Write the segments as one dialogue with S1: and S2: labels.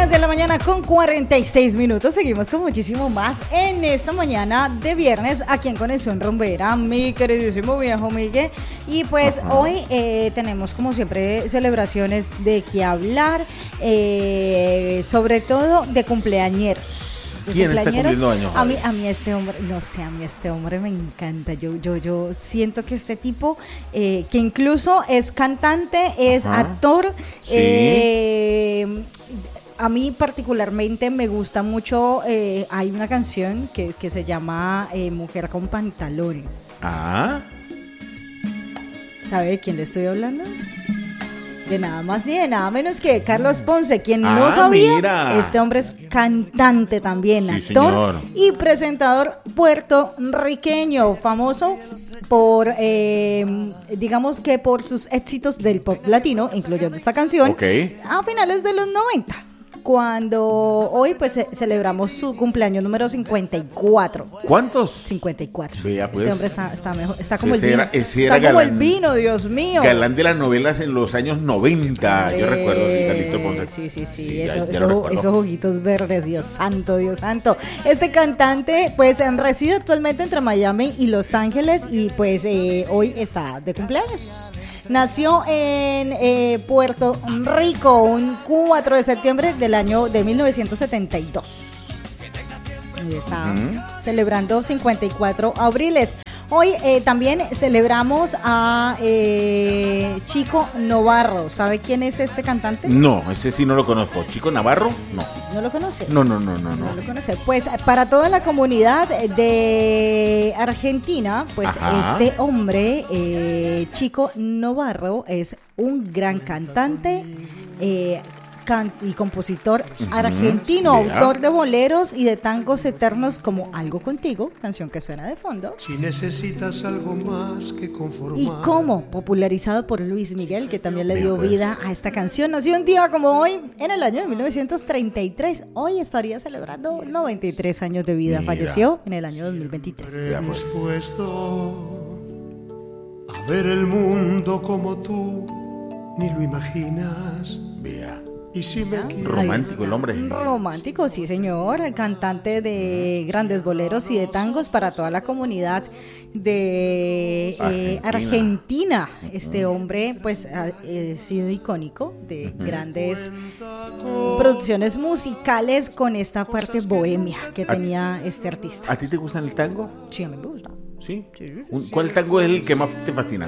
S1: de la mañana con 46 minutos. Seguimos con muchísimo más en esta mañana de viernes aquí en Conexión Rumbera, mi queridísimo viejo Miguel. Y pues hoy tenemos como siempre celebraciones de qué hablar, sobre todo de cumpleañeros.
S2: ¿Quién está cumpliendo años?
S1: A mí este hombre, no sé, a mí este hombre me encanta. Yo siento que este tipo, que incluso es cantante, es actor,
S2: sí.
S1: A mí particularmente me gusta mucho, hay una canción que se llama Mujer con Pantalones.
S2: Ah.
S1: ¿Sabe de quién le estoy hablando? De nada más ni de nada menos que Carlos Ponce, quien no sabía,
S2: mira.
S1: Este hombre es cantante también,
S2: Sí,
S1: actor
S2: señor.
S1: y presentador puertorriqueño, famoso por, digamos que por sus éxitos del pop latino, incluyendo esta canción, a finales de los 90. Cuando hoy pues celebramos su cumpleaños número 54.
S2: ¿Cuántos?
S1: 54.
S2: Vea, pues.
S1: Este hombre está mejor, está como el
S2: Ese
S1: vino.
S2: era
S1: Está como
S2: galán,
S1: el vino, Dios mío.
S2: Galán de las novelas en los años 90. Yo recuerdo, Carlito Ponce.
S1: Sí,
S2: ya
S1: esos ojitos verdes, Dios santo, Dios santo. Este cantante pues reside actualmente entre Miami y Los Ángeles y pues hoy está de cumpleaños. Nació en Puerto Rico un 4 de septiembre del año de 1972. Y está celebrando 54 abriles. Hoy también celebramos a Chico Novarro. ¿Sabe quién es este cantante?
S2: No, ese sí no lo conozco. ¿Chico Navarro? No.
S1: ¿No lo conoce?
S2: No.
S1: No lo conoce. Pues para toda la comunidad de Argentina, pues este hombre, Chico Novarro, es un gran cantante, y compositor argentino, autor de boleros y de tangos eternos como Algo Contigo, canción que suena de fondo.
S3: Si necesitas algo más que conformar.
S1: Y como popularizado por Luis Miguel, que también le dio vida a esta canción. Nació un día como hoy, en el año de 1933. Hoy estaría celebrando 93 años de vida.
S2: Mira.
S1: Falleció en el año 2023.
S3: Dispuesto a ver el mundo como tú ni lo imaginas.
S2: Vea.
S3: Y si me quieres,
S2: Romántico el hombre.
S1: Romántico, sí señor, el cantante de grandes boleros y de tangos para toda la comunidad de Argentina. Este hombre pues ha sido icónico de grandes producciones musicales con esta parte bohemia que tenía este artista.
S2: ¿A ti te gusta el tango?
S1: Sí, a mí me gusta.
S2: ¿Sí? ¿Cuál tango es el que más te fascina?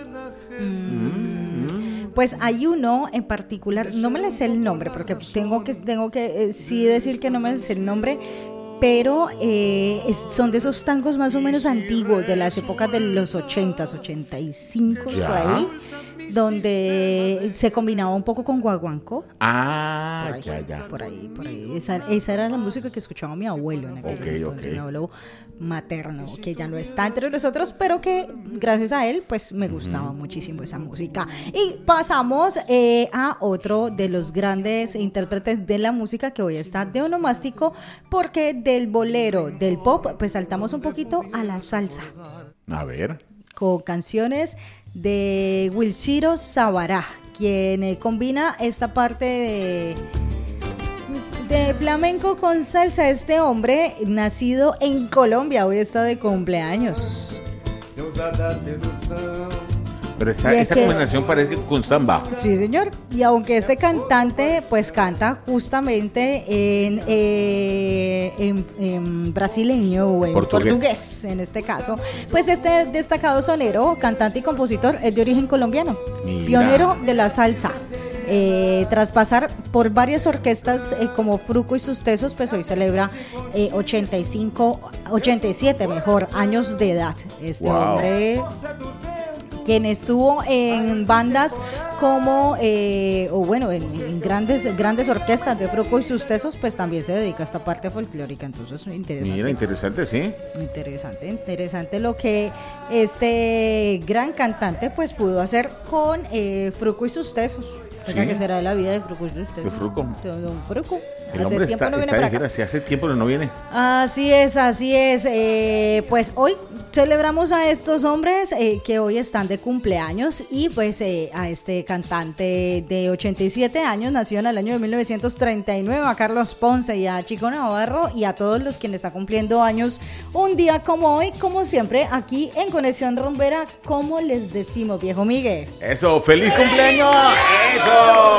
S1: Pues hay uno en particular, no me le sé el nombre, porque tengo que sí decir que no me sé el nombre, pero son de esos tangos más o menos antiguos, de las épocas de los 80s, 85, por ahí, donde se combinaba un poco con guaguancó. Por ahí. Esa era la música que escuchaba mi abuelo en aquel entonces, mi abuelo materno, que ya no está entre nosotros, pero que gracias a él pues me gustaba muchísimo esa música. Y pasamos a otro de los grandes intérpretes de la música que hoy está de onomástico, porque del bolero, del pop, pues saltamos un poquito a la salsa.
S2: A ver.
S1: Con canciones de Wilciro Sabará, quien combina esta parte de flamenco con salsa. Este hombre, nacido en Colombia, hoy está de cumpleaños.
S2: Pero esta combinación parece con samba.
S1: Sí, señor. Y aunque este cantante pues canta justamente en brasileño o en portugués en este caso, pues este destacado sonero, cantante y compositor es de origen colombiano. Mira. Pionero de la salsa. Tras pasar por varias orquestas como Fruco y sus Tesos, pues hoy celebra 87 años de edad. Este hombre, quien estuvo en bandas como, en grandes orquestas de Fruco y sus Tesos, pues también se dedica a esta parte folclórica. Entonces, interesante.
S2: Mira, interesante, sí.
S1: Interesante lo que este gran cantante pues pudo hacer con Fruco y sus Tesos. ¿Sí? ¿Qué será de la vida de Fruco y sus Tesos?
S2: ¿De Fruco?
S1: Don Fruco.
S2: El hombre está de gira, si hace tiempo que no viene.
S1: Así es, así es. Pues hoy celebramos a estos hombres que hoy están de cumpleaños y pues a este cantante de 87 años, nació en el año de 1939, a Carlos Ponce y a Chico Navarro y a todos los quienes están cumpliendo años un día como hoy, como siempre, aquí en Conexión Rumbera, como les decimos, viejo Miguel.
S2: ¡Eso! ¡Feliz cumpleaños! ¡Eso!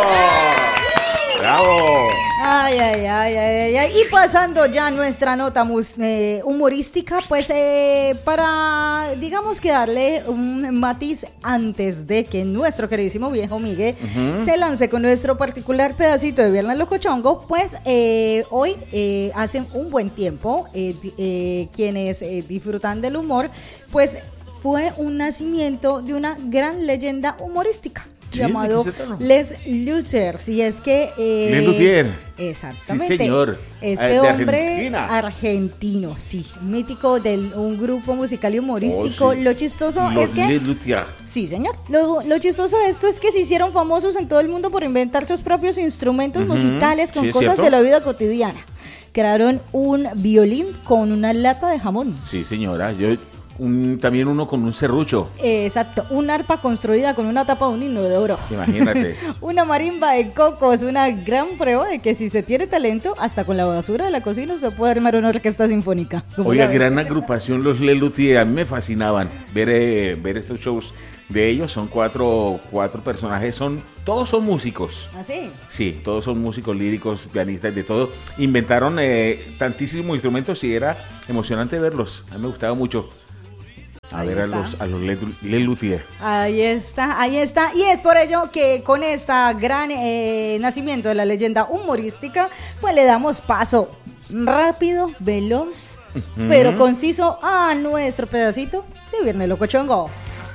S2: ¡Bravo!
S1: Ay. Y pasando ya a nuestra nota humorística, pues para, digamos que darle un matiz antes de que nuestro queridísimo viejo Miguel se lance con nuestro particular pedacito de Viernes Locochongo, pues hoy hace un buen tiempo, quienes disfrutan del humor, pues fue un nacimiento de una gran leyenda humorística. Sí, llamado Les Luthier, si es que
S2: Les Luthier,
S1: exactamente,
S2: sí señor,
S1: este hombre argentino, sí, mítico de un grupo musical y humorístico. Sí. Lo chistoso es que
S2: Les Luthier.
S1: Sí señor, lo chistoso de esto es que se hicieron famosos en todo el mundo por inventar sus propios instrumentos musicales con cosas de la vida cotidiana. Crearon un violín con una lata de jamón.
S2: Sí señora, también uno con un serrucho.
S1: Exacto, un arpa construida con una tapa de un inodoro.
S2: Imagínate.
S1: Una marimba de coco es una gran prueba de que si se tiene talento, hasta con la basura de la cocina se puede armar una orquesta sinfónica.
S2: Oiga, gran agrupación los Les Luthier, a mí me fascinaban ver estos shows de ellos. Son cuatro personajes, todos son músicos.
S1: ¿Ah, sí?
S2: Sí, todos son músicos líricos, pianistas, de todo. Inventaron tantísimos instrumentos y era emocionante verlos. A mí me gustaba mucho. A ver a los Les Luthier.
S1: Ahí está. Y es por ello que con esta gran nacimiento de la leyenda humorística, pues le damos paso rápido, veloz, pero conciso a nuestro pedacito de Viernes Locochongo.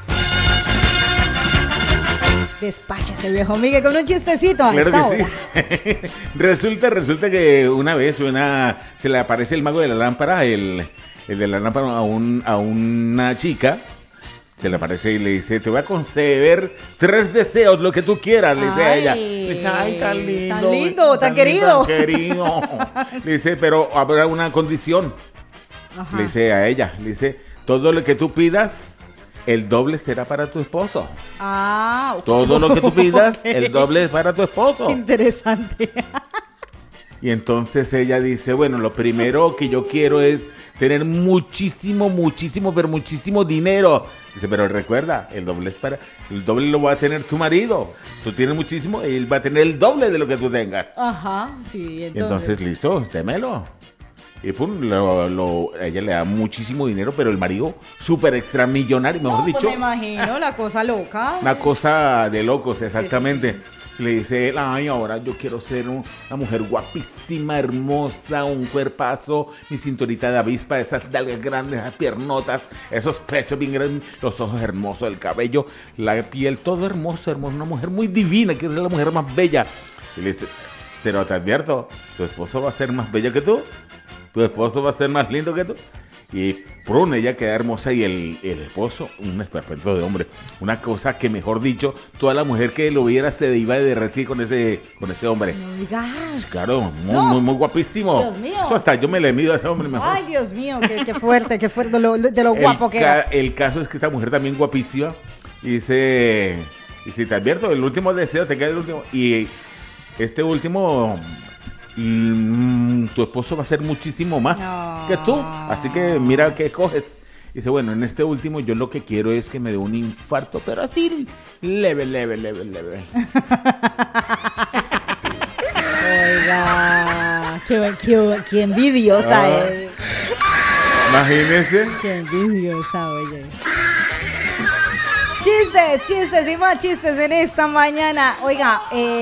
S1: Despáchese, viejo Miguel, con un chistecito a
S2: claro
S1: esta
S2: que
S1: hora.
S2: Sí. resulta que una vez se le aparece el mago de la lámpara, el de la lámpara a una chica, se le aparece y le dice: te voy a conceder 3 deseos, lo que tú quieras, le dice a ella. Le dice: ay, tan lindo,
S1: tan querido.
S2: Le dice: pero habrá una condición. Ajá. Le dice a ella, le dice: todo lo que tú pidas, el doble será para tu esposo.
S1: Okay.
S2: Todo lo que tú pidas, el doble es para tu esposo.
S1: Interesante.
S2: Y entonces ella dice: bueno, lo primero que yo quiero es tener muchísimo dinero. Dice: pero recuerda, el doble lo va a tener tu marido. Tú tienes muchísimo, él va a tener el doble de lo que tú tengas.
S1: Ajá, sí,
S2: entonces listo, démelo. Y pum, ella le da muchísimo dinero, pero el marido súper extramillonario, mejor dicho.
S1: Pues me imagino, la cosa loca.
S2: Una cosa de locos, exactamente. Sí. Le dice: ay, ahora yo quiero ser una mujer guapísima, hermosa, un cuerpazo, mi cinturita de avispa, esas nalgas grandes, esas piernotas, esos pechos bien grandes, los ojos hermosos, el cabello, la piel, todo hermoso, una mujer muy divina, quiero ser la mujer más bella. Y le dice: pero te advierto, tu esposo va a ser más bello que tú, tu esposo va a ser más lindo que tú. Y prune, ella queda hermosa y el esposo, un esperpento de hombre. Una cosa que, mejor dicho, toda la mujer que lo viera se iba a derretir con ese hombre.
S1: No digas.
S2: Claro, muy guapísimo.
S1: Dios mío.
S2: Eso hasta yo me le mido a ese hombre mejor.
S1: Ay, Dios mío, qué fuerte de lo guapo que era.
S2: El caso es que esta mujer también guapísima y dice: y si te advierto, el último deseo te queda el último. Y este último... tu esposo va a ser muchísimo más que tú, así que mira qué coges. Dice: bueno, en este último yo lo que quiero es que me dé un infarto, pero así leve.
S1: Oiga, qué envidiosa es.
S2: Imagínese.
S1: Qué envidiosa, oye. Chistes y más chistes en esta mañana. Oiga,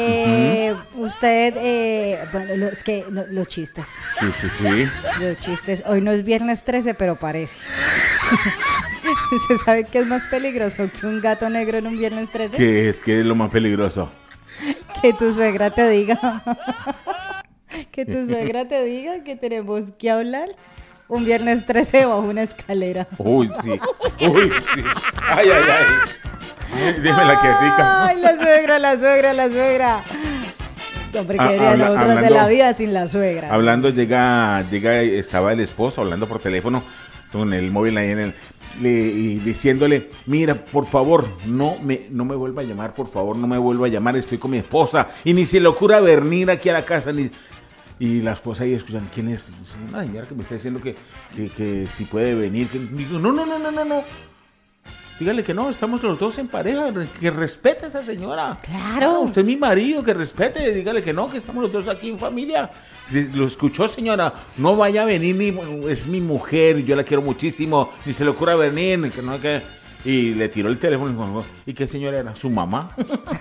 S1: usted, bueno, es que los chistes.
S2: Sí.
S1: Los chistes. Hoy no es viernes 13, pero parece. ¿Usted sabe qué es más peligroso que un gato negro en un viernes 13?
S2: ¿Qué es lo más peligroso?
S1: Que tu suegra te diga. Que tu suegra te diga que tenemos que hablar un viernes 13 bajo una escalera.
S2: Uy, sí. Ay. Dime la que rica.
S1: Ay, la suegra. Hombre, ¿qué dirían nosotros de la vida sin la suegra?
S2: Hablando, estaba el esposo hablando por teléfono con el móvil ahí y diciéndole, mira, por favor, no me vuelva a llamar, por favor, no me vuelva a llamar, estoy con mi esposa, y ni se le ocurra venir aquí a la casa, y la esposa ahí escuchando, ¿quién es? Una señora que me está diciendo que si puede venir, digo, no. Dígale que no, estamos los dos en pareja, que respete a esa señora.
S1: Claro.
S2: Usted es mi marido, que respete, dígale que no, que estamos los dos aquí en familia. Si lo escuchó, señora, no vaya a venir, es mi mujer, yo la quiero muchísimo, ni se le ocurra venir, que no que... Y le tiró el teléfono y ¿qué señora era? ¿Su mamá?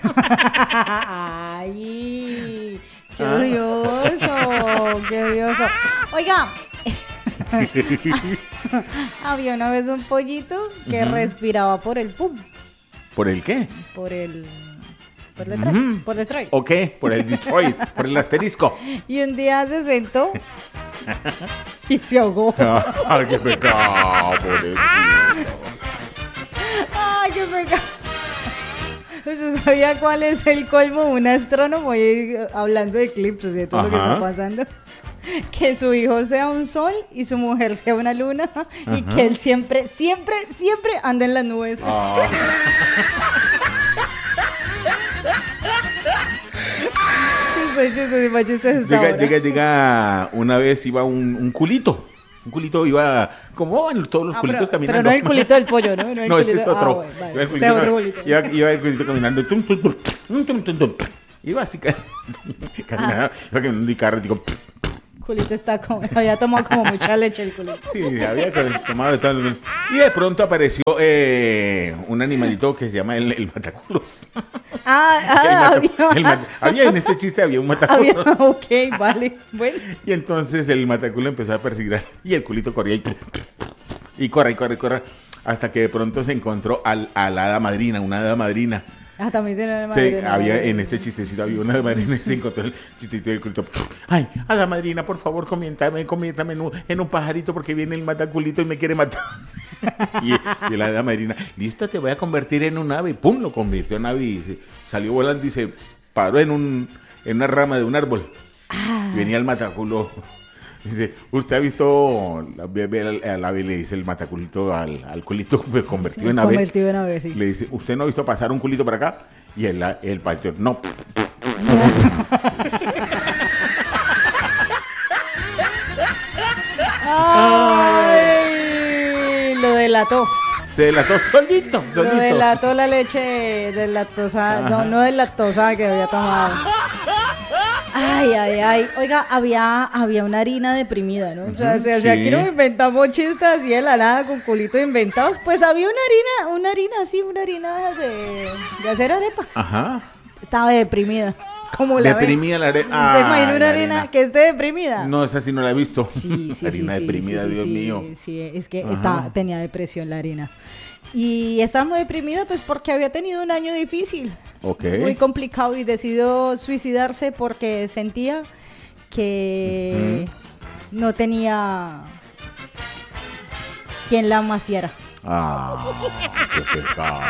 S1: Ay, qué odioso, qué odioso. Oiga, había una vez un pollito que respiraba por el pum.
S2: ¿Por el qué?
S1: Por detrás, por Detroit.
S2: Ok, por el Detroit, por el asterisco.
S1: Y un día se sentó y se ahogó.
S2: Ay, qué pecado, pobrecito.
S1: Ay, qué pecado. ¿Usted sabía cuál es el colmo de un astrónomo? Y hablando de eclipses y de todo lo que está pasando. Que su hijo sea un sol y su mujer sea una luna. Y que él siempre anda en las nubes.
S2: Llega, una vez iba un culito. Un culito iba, como van todos los culitos caminando.
S1: Pero no el culito del pollo, ¿no?
S2: No, este es otro.
S1: Iba
S2: el culito caminando. Iba así caminando. Iba caminando y carro, digo...
S1: Culito había tomado como mucha leche el culito.
S2: Sí, había tomado de todo. Y de pronto apareció un animalito que se llama el mataculos. Había en este chiste, había un mataculos.
S1: Ok, vale. Bueno.
S2: Y entonces el mataculo empezó a perseguir y el culito corría y corre, hasta que de pronto se encontró a la hada madrina, una hada madrina.
S1: También tiene una
S2: madrina. Sí, había en este chistecito había una hada madrina y se encontró el chistecito del culito. Ay, hada madrina, por favor, comiéntame en un pajarito porque viene el mataculito y me quiere matar. y la hada madrina, listo, te voy a convertir en un ave. Y pum, lo convirtió en ave y salió volando y se paró en una rama de un árbol. Venía el mataculo. Dice, ¿usted ha visto al ave? Le dice el mataculito al culito convertido en ave.
S1: Convertido en ave, sí.
S2: Le dice, ¿usted no ha visto pasar un culito por acá? Y el patio, no.
S1: Ay, lo delató.
S2: Se delató solito.
S1: Lo delató la leche deslactosada, no deslactosada que había tomado. Ay. Oiga, había una harina deprimida, ¿no? O sea,
S2: sí.
S1: Aquí no inventamos chistes así de la nada con culitos inventados. Pues había una harina de hacer arepas.
S2: Ajá.
S1: Estaba deprimida. ¿Cómo la
S2: deprimida la arena.
S1: ¿Usted imagina una harina que esté deprimida?
S2: No, esa sí no la he visto.
S1: Sí.
S2: Harina deprimida, Dios mío.
S1: Sí, es que tenía depresión la harina. Y estaba muy deprimida pues porque había tenido un año difícil, muy complicado, y decidió suicidarse porque sentía que no tenía quien la amaciara.
S2: Qué pecado,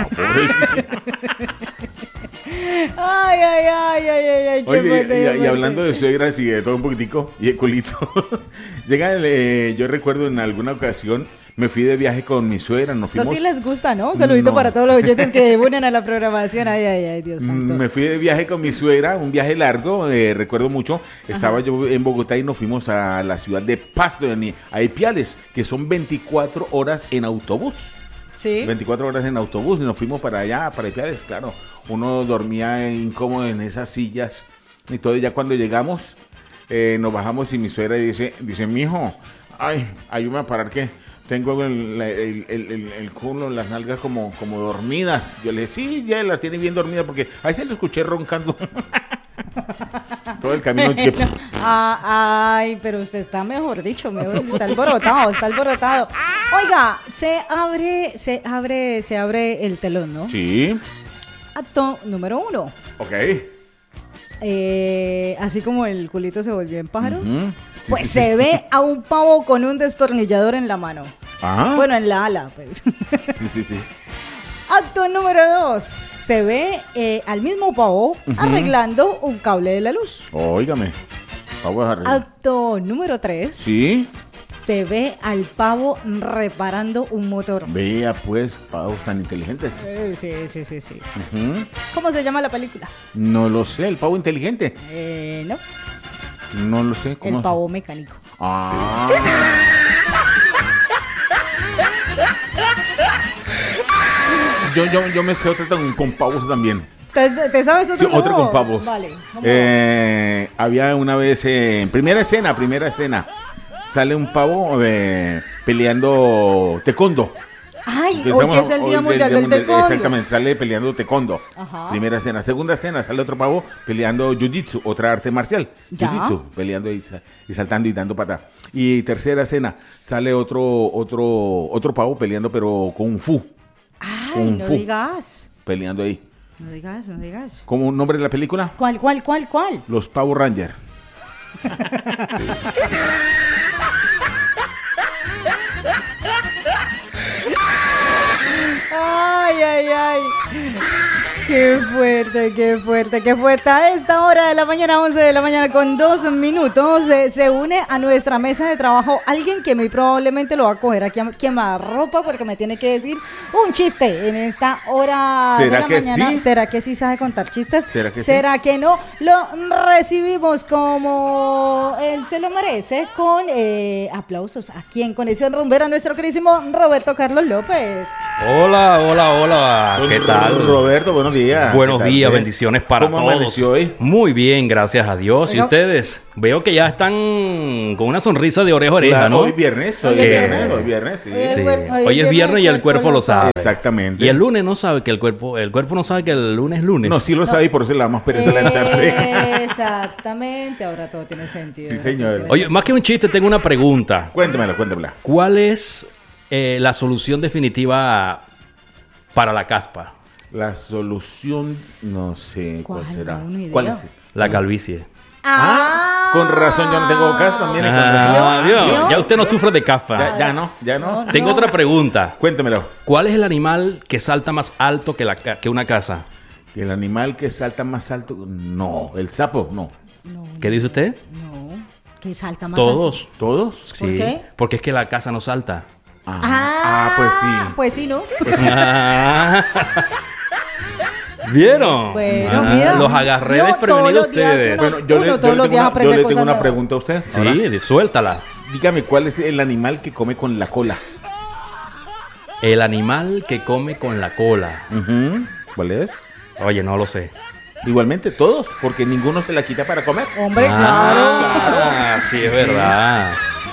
S1: Ay, qué
S2: Oye, y hablando de suegras y de todo un poquitico, y de culito, yo recuerdo en alguna ocasión, me fui de viaje con mi suegra,
S1: Esto sí les gusta, ¿no? Un saludito para todos los oyentes que unen a la programación. Ay, Dios santo.
S2: Me fui de viaje con mi suegra, un viaje largo, recuerdo mucho. Estaba yo en Bogotá y nos fuimos a la ciudad de Pasto, a Ipiales, que son 24 horas en autobús.
S1: Sí.
S2: 24 horas en autobús y nos fuimos para allá, para Ipiales, claro. Uno dormía incómodo en esas sillas y todo. Y ya cuando llegamos, nos bajamos y mi suegra dice, mijo, ayúdame a parar que tengo el culo, las nalgas como dormidas. Yo le dije, sí, ya las tiene bien dormidas porque ahí se lo escuché roncando. Todo el camino.
S1: Pero usted está mejor dicho, está alborotado. Oiga, se abre el telón, ¿no?
S2: Sí.
S1: Acto número 1.
S2: Ok.
S1: Así como el culito se volvió en pájaro,
S2: pues
S1: se ve a un pavo con un destornillador en la mano.
S2: Ajá.
S1: Bueno, en la ala, pues.
S2: Sí.
S1: Acto número 2. se ve al mismo pavo arreglando un cable de la luz.
S2: Óigame. Pavo arreglando.
S1: Acto número 3.
S2: Sí.
S1: Se ve al pavo reparando un motor.
S2: Vea pues, pavos tan inteligentes.
S1: Sí.
S2: Ujú.
S1: ¿Cómo se llama la película?
S2: No lo sé, el pavo inteligente.
S1: No,
S2: No lo sé. ¿Cómo?
S1: el pavo mecánico.
S2: Ah. Yo me sé otra con pavos también.
S1: ¿Te sabes
S2: Sí,
S1: otro?
S2: otra con pavos.
S1: Vale. Vamos.
S2: Había una vez, en primera escena, sale un pavo peleando taekwondo.
S1: Ay,
S2: Que
S1: hoy que
S2: estamos-
S1: es el Día
S2: hoy
S1: Mundial del Taekwondo.
S2: Exactamente, sale peleando taekwondo.
S1: Ajá.
S2: Primera escena. Segunda escena, sale otro pavo peleando jiu-jitsu, otra arte marcial.
S1: Ya.
S2: Jiu-jitsu, peleando y saltando y dando pata. Y tercera escena, sale otro pavo peleando, pero con un fu.
S1: Ay,
S2: Kung
S1: no
S2: Fu.
S1: digas.
S2: Peleando ahí.
S1: No digas.
S2: ¿Cómo nombre de la película?
S1: ¿Cuál?
S2: Los Power Rangers.
S1: Ay. Qué fuerte. A esta hora de la mañana, 11 de la mañana con 2 minutos, se une a nuestra mesa de trabajo alguien que muy probablemente lo va a coger aquí a quemarropa porque me tiene que decir un chiste en esta hora de
S2: ¿Será
S1: la
S2: que
S1: mañana.
S2: sí?
S1: ¿Será que sí sabe contar chistes?
S2: ¿Será que sí?
S1: No? Lo recibimos como él se lo merece con aplausos aquí en Conexión Rumbera, nuestro queridísimo Roberto Carlos López.
S4: Hola, ¿qué tal?
S2: Roberto, buenos días.
S4: Buenos
S2: ¿Qué tal?
S4: días, bendiciones para
S2: ¿Cómo
S4: todos.
S2: amaneció hoy?
S4: Muy bien, gracias a Dios. ¿Y
S1: Bueno.
S4: ustedes? Veo que ya están con una sonrisa de oreja a oreja,
S2: Claro,
S4: ¿no?
S2: Hoy viernes, sí.
S4: Hoy es
S2: Sí.
S4: Hoy es viernes y el cuerpo lo sabe.
S2: Exactamente.
S4: Y el lunes no sabe que el cuerpo no sabe que el lunes es lunes.
S2: No, sí lo sabe y por eso le damos pereza levantarse.
S1: Exactamente, ahora todo tiene sentido.
S2: Sí, señor.
S4: Oye, más que un chiste, tengo una pregunta.
S2: Cuéntamela.
S4: ¿Cuál es la solución definitiva para la caspa?
S2: La solución, no sé cuál
S1: ¿Cuál?
S2: será.
S1: No, ni idea.
S2: ¿Cuál es?
S4: La calvicie.
S2: Con razón yo no tengo caspa, mire, con razón.
S4: ¿Vio? Ya usted no sufre de caspa.
S2: Ya no.
S4: Tengo otra pregunta.
S2: Cuéntamelo.
S4: ¿Cuál es el animal que salta más alto que una casa?
S2: ¿El animal que salta más alto? No. ¿El sapo? No.
S4: ¿Qué dice usted?
S1: No, que salta más
S4: Todos.
S2: ¿Todos?
S4: Sí.
S1: qué?
S4: Porque es que la casa no salta.
S2: Pues sí.
S1: Pues sí, ¿no?
S4: ¿Vieron?
S1: Bueno, mira.
S4: Los agarré
S1: Yo
S4: desprevenidos
S1: todos los días
S4: ustedes.
S1: uno-
S2: Bueno, yo
S1: todos los días
S2: le
S1: aprende
S2: tengo
S1: cosas
S2: una
S1: nuevas.
S2: pregunta a usted. Ahora,
S4: Sí, suéltala.
S2: dígame, ¿cuál es el animal que come con la cola?
S4: El animal que come con la cola.
S2: Ujú. ¿Cuál es?
S4: Oye, no lo sé.
S2: Igualmente todos, porque ninguno se la quita para comer.
S1: Hombre, claro.
S4: Sí, es verdad.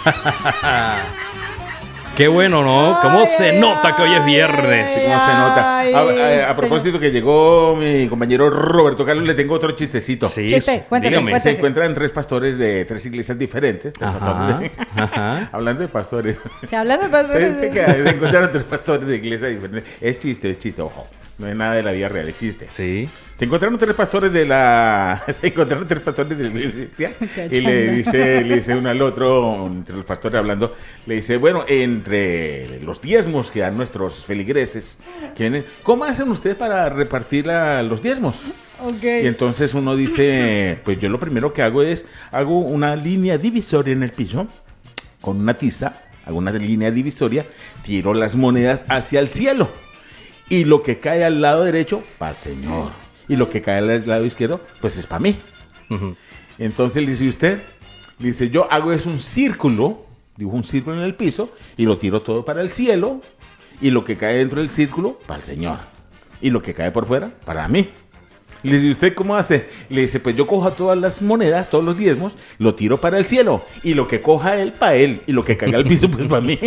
S4: Qué bueno, ¿no? ¿Cómo se nota que hoy es viernes?
S2: Sí, ¿cómo se nota?
S1: Ay,
S2: A propósito que llegó mi compañero Roberto Carlos, le tengo otro chistecito.
S4: Sí,
S1: Chiste, cuéntese,
S4: dígame.
S1: cuéntese.
S2: Se encuentran tres pastores de tres iglesias diferentes.
S4: Ajá.
S2: Hablando de pastores.
S1: Se hablan de pastores.
S2: Se encontraron tres pastores de iglesias diferentes. Es chiste, ojo. No es nada de la vida real, es chiste.
S4: Sí.
S2: Se encontraron tres pastores de la iglesia y le dice uno al otro, entre los pastores hablando, le dice, bueno, entre los diezmos que dan nuestros feligreses, ¿cómo hacen ustedes para repartir los diezmos?
S1: Ok.
S2: Y entonces uno dice, pues yo lo primero que hago una línea divisoria en el piso, con una tiza, hago una línea divisoria, tiro las monedas hacia el cielo. Y lo que cae al lado derecho, para el Señor. Y lo que cae al lado izquierdo, pues es para mí.
S4: Ujú.
S2: Entonces le dice usted, dice, yo hago un círculo, dibujo un círculo en el piso, y lo tiro todo para el cielo. Y lo que cae dentro del círculo, para el Señor. Y lo que cae por fuera, para mí. Le dice, ¿usted cómo hace? Le dice, pues yo cojo todas las monedas, todos los diezmos, lo tiro para el cielo. Y lo que coja él, para él. Y lo que caiga al piso, pues para mí.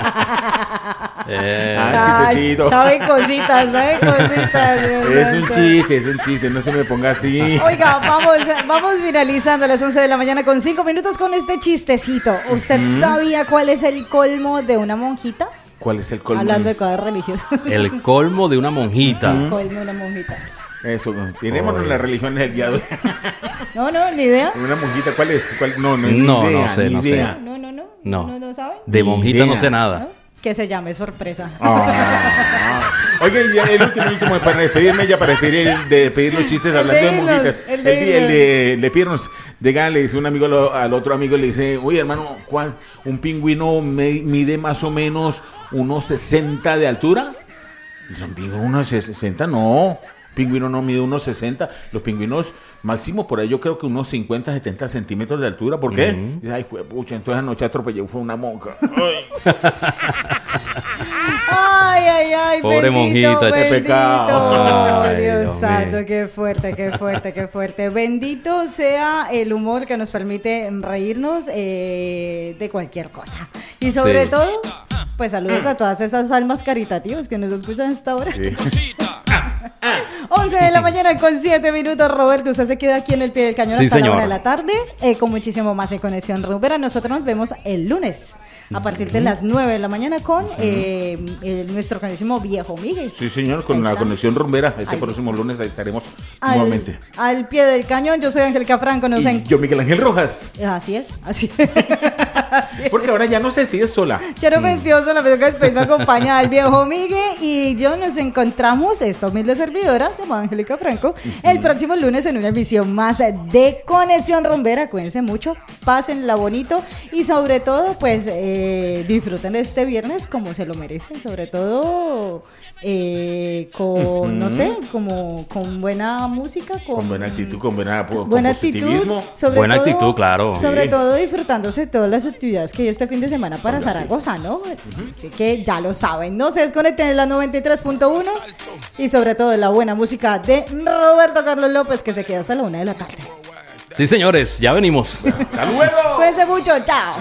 S2: Chistecito.
S1: Saben cositas.
S2: Es un chiste, no se me ponga así.
S1: Oiga, vamos finalizando a las 11 de la mañana con 5 minutos con este chistecito. ¿Usted sabía cuál es el colmo de una monjita?
S2: ¿Cuál es el colmo?
S1: Hablando de cosas religiosas.
S4: El colmo de una monjita.
S1: El colmo de una monjita.
S2: Eso, tenemos las religiones del diablo.
S1: No, ni idea.
S2: Una monjita, ¿cuál es? No,
S4: No,
S2: ni
S4: no
S2: idea,
S4: sé,
S2: ni
S4: no sé.
S2: idea.
S1: No. ¿No saben?
S4: De monjita no
S2: idea.
S4: sé nada.
S1: ¿No? Que se llame sorpresa.
S2: Oye, ya el último, para despedirme, ya para despedir los chistes hablando de musiquas. El de Piernos. Llega, le dice un amigo al otro amigo, le dice, oye hermano, ¿un pingüino mide más o menos unos 60 de altura? Dice, ¿un pingüino unos 60? No, pingüino no mide unos 60. Los pingüinos máximo por ahí yo creo que unos 50, 70 centímetros de altura. ¿Por qué? Dice, ay, pucha, entonces anoche atropellé, fue una monja.
S1: Ay,
S4: pobre
S1: bendito,
S4: monjita,
S2: qué pecado.
S1: Ay, Dios
S4: Dios
S1: santo,
S4: mío.
S1: qué fuerte. Bendito sea el humor que nos permite reírnos de cualquier cosa. Y sobre
S4: Sí.
S1: todo, pues saludos a todas esas almas caritativas que nos escuchan a esta hora.
S2: Sí.
S1: 11 de la mañana con 7 minutos, Roberto, usted se queda aquí en el pie del cañón
S4: Sí,
S1: hasta la
S4: señor.
S1: hora de la tarde, con muchísimo más en Conexión Rumbera. Nosotros nos vemos el lunes a partir de las 9 de la mañana con nuestro carísimo viejo Miguel.
S2: Sí, señor, con
S1: Ahí
S2: la
S1: está.
S2: conexión rumbera. Este
S1: Ahí.
S2: próximo lunes ahí estaremos nuevamente.
S1: Al pie del cañón, yo soy Angélica Franco, nos
S2: Y yo, Miguel Ángel Rojas.
S1: Así es.
S2: Porque ahora ya no se despide sola.
S1: Yo no me despido sola, me toca despedirme acompañada del viejo Miguel y yo nos encontramos, esta humilde servidora llamada Angélica Franco, el próximo lunes en una emisión más de Conexión Rumbera. Cuídense mucho, pásenla bonito y sobre todo, pues disfruten de este viernes como se lo merecen, sobre todo con, no sé, como con buena música,
S2: Con buena actitud, con
S1: buena actitud,
S2: positivismo.
S1: sobre todo,
S4: Actitud, claro.
S1: sobre
S2: Sí.
S1: todo disfrutándose todas las actividades que hay este fin de semana para Zaragoza, ¿no? Así que ya lo saben, no se desconecten en la 93.1 y sobre todo la buena música de Roberto Carlos López que se queda hasta la 1 de la tarde.
S4: Sí, señores, ya venimos.
S2: ¡Hasta luego!
S1: Cuídense mucho, chao.